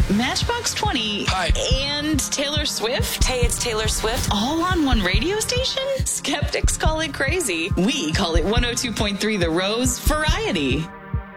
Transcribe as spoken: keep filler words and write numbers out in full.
Matchbox twenty. Hi. And Taylor Swift. Hey, it's Taylor Swift. All on one radio station? Skeptics call it crazy. We call it one oh two point three The Rose Variety.